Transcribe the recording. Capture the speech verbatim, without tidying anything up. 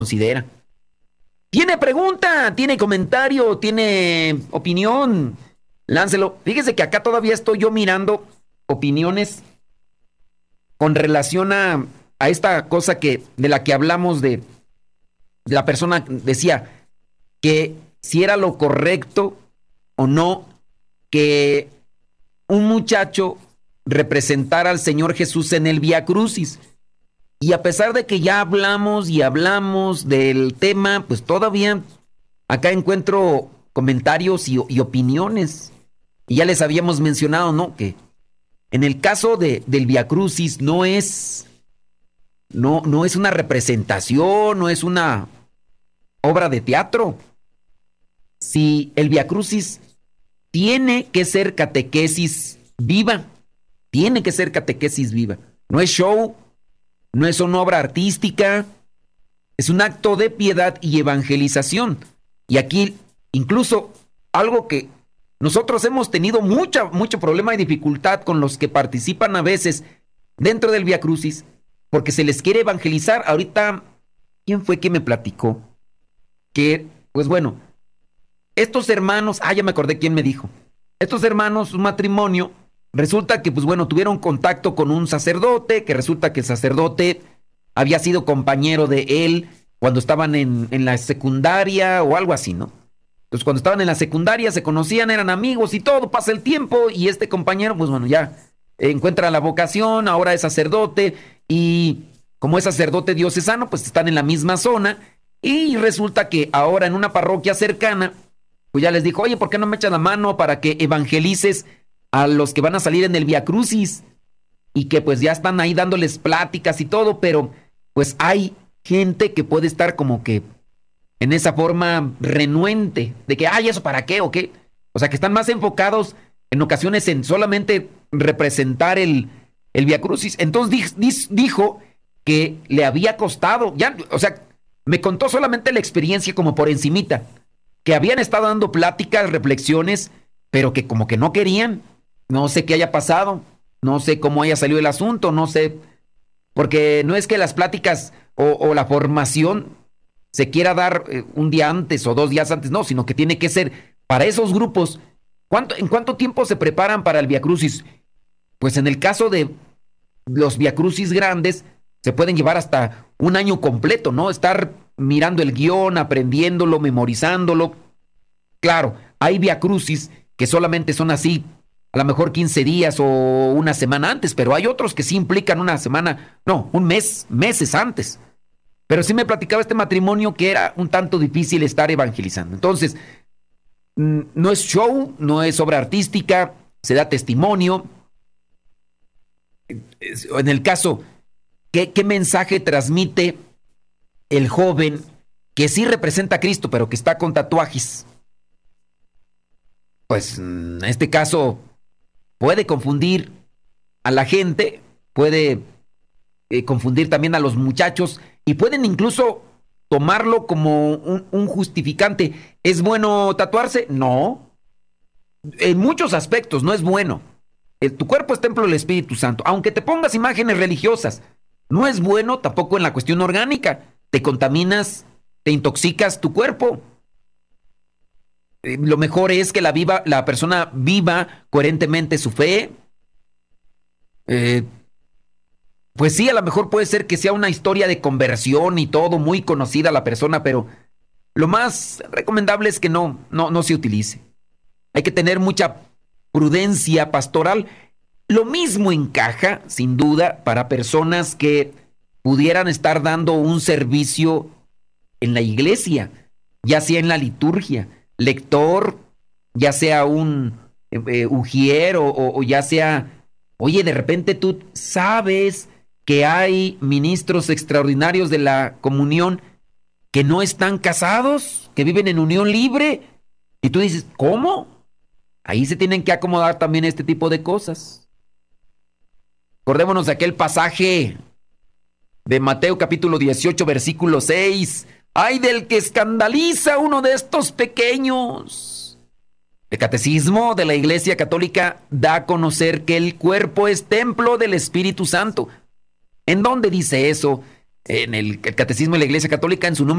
considera. ¿Tiene pregunta? ¿Tiene comentario? ¿Tiene opinión? Láncelo. Fíjese que acá todavía estoy yo mirando opiniones con relación a, a esta cosa que, de la que hablamos de, de la persona decía que si era lo correcto o no que un muchacho representara al Señor Jesús en el Vía Crucis. Y a pesar de que ya hablamos y hablamos del tema, pues todavía acá encuentro comentarios y, y opiniones. Y ya les habíamos mencionado, ¿no? Que en el caso de, del Vía Crucis no es, no, no es una representación, no es una obra de teatro. Si el Vía Crucis tiene que ser catequesis viva, tiene que ser catequesis viva. No es show, no es una obra artística, es un acto de piedad y evangelización. Y aquí incluso algo que nosotros hemos tenido mucha, mucho problema y dificultad con los que participan a veces dentro del Vía Crucis, porque se les quiere evangelizar. Ahorita, ¿quién fue que me platicó? Que, pues bueno, estos hermanos, ah, ya me acordé quién me dijo. Estos hermanos, un matrimonio, resulta que, pues bueno, tuvieron contacto con un sacerdote, que resulta que el sacerdote había sido compañero de él cuando estaban en, en la secundaria o algo así, ¿no? Entonces, cuando estaban en la secundaria se conocían, eran amigos y todo, pasa el tiempo y este compañero, pues bueno, ya encuentra la vocación, ahora es sacerdote y como es sacerdote diocesano, pues están en la misma zona y resulta que ahora en una parroquia cercana, pues ya les dijo, oye, ¿por qué no me echas la mano para que evangelices a los que van a salir en el Vía Crucis? Y que pues ya están ahí dándoles pláticas y todo, pero pues hay gente que puede estar como que en esa forma renuente, de que, ay, ¿eso para qué o qué? O sea, que están más enfocados en ocasiones en solamente representar el, el Vía Crucis. Entonces di, dijo que le había costado, ya, o sea, me contó solamente la experiencia como por encimita, que habían estado dando pláticas, reflexiones, pero que como que no querían. No sé qué haya pasado, no sé cómo haya salido el asunto, no sé, porque no es que las pláticas o, o la formación se quiera dar eh, un día antes o dos días antes, no, sino que tiene que ser para esos grupos. ¿Cuánto, ¿En cuánto tiempo se preparan para el Vía Crucis? Pues en el caso de los Vía Crucis grandes, se pueden llevar hasta un año completo, ¿no? Estar mirando el guión, aprendiéndolo, memorizándolo. Claro, hay Vía Crucis que solamente son así, a lo mejor quince días o una semana antes, pero hay otros que sí implican una semana, no, un mes, meses antes. Pero sí me platicaba este matrimonio que era un tanto difícil estar evangelizando. Entonces, no es show, no es obra artística, se da testimonio. En el caso, ¿qué, qué mensaje transmite el joven que sí representa a Cristo, pero que está con tatuajes? Pues en este caso puede confundir a la gente, puede eh, confundir también a los muchachos y pueden incluso tomarlo como un, un justificante. ¿Es bueno tatuarse? No. En muchos aspectos no es bueno. El, tu cuerpo es templo del Espíritu Santo. Aunque te pongas imágenes religiosas, no es bueno tampoco en la cuestión orgánica. Te contaminas, te intoxicas tu cuerpo. Eh, lo mejor es que la, viva, la persona viva coherentemente su fe. Eh, pues sí, a lo mejor puede ser que sea una historia de conversión y todo, muy conocida la persona, pero lo más recomendable es que no, no, no se utilice. Hay que tener mucha prudencia pastoral. Lo mismo encaja, sin duda, para personas que pudieran estar dando un servicio en la iglesia, ya sea en la liturgia, lector, ya sea un eh, ujier o, o, o ya sea, oye, de repente tú sabes que hay ministros extraordinarios de la comunión que no están casados, que viven en unión libre, y tú dices, ¿cómo? Ahí se tienen que acomodar también este tipo de cosas. Acordémonos de aquel pasaje de Mateo capítulo dieciocho, versículo seis. ¡Ay del que escandaliza a uno de estos pequeños! El Catecismo de la Iglesia Católica da a conocer que el cuerpo es templo del Espíritu Santo. ¿En dónde dice eso? en el, el Catecismo de la Iglesia Católica, en su número